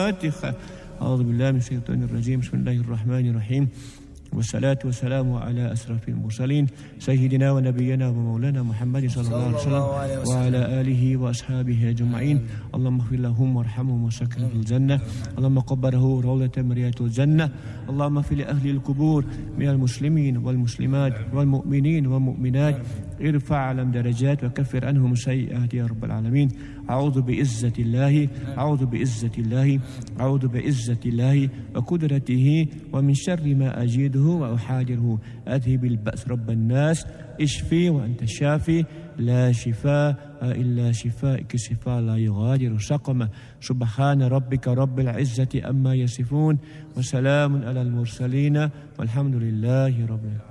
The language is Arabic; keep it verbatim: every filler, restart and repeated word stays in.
الفاتحة. أعوذ بالله من الشيطان الرجيم. بسم الله الرحمن الرحيم، والصلاة والسلام على أشرف المرسلين سيدنا ونبينا ومولانا محمد صلى الله عليه وسلم وعلى آله وأصحابه أجمعين. اللهم اغفر لهم وارحمهم وسكنهم في الجنة. اللهم قبره روضة من رياض الجنة. اللهم اغفر لأهل القبور من المسلمين والمسلمات والمؤمنين والمؤمنات. ارفع لهم درجات وكفر عنهم سيئات يا رب العالمين. أعوذ بعزة الله أعوذ بعزة الله أعوذ بعزة الله وقدرته ومن شر ما أجيده وأحاذره. أذهب البأس رب الناس، اشفي وأنت الشافي، لا شفاء إلا شفاءك شفاء لا يغادر سقما. سبحان ربك رب العزة أما يصفون، وسلام على المرسلين، والحمد لله رب العالمين.